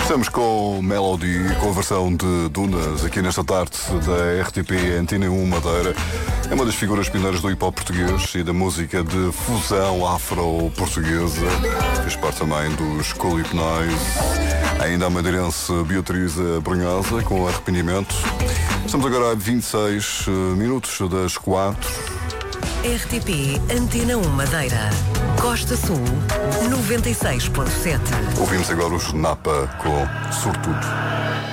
Estamos com o Melody, com a versão de Dunas, aqui nesta tarde da RTP Antena 1 Madeira. É uma das figuras pioneiras do hip-hop português e da música de fusão afro-portuguesa. Fez parte também dos Cool Hip Noise. Ainda a madeirense Beatriz Brunhosa, com arrependimento. Estamos agora a 26 minutos das 4. RTP Antena 1 Madeira. Costa Sul, 96.7. Ouvimos agora os Napa com Sortudo.